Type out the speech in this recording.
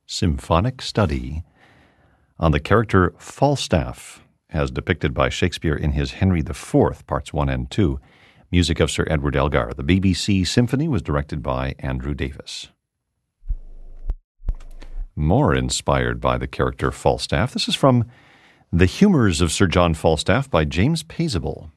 Symphonic Study on the character Falstaff, as depicted by Shakespeare in his Henry IV, Parts 1 and 2, music of Sir Edward Elgar. The BBC Symphony was directed by Andrew Davis. More inspired by the character Falstaff, this is from The Humours of Sir John Falstaff by James Paisible.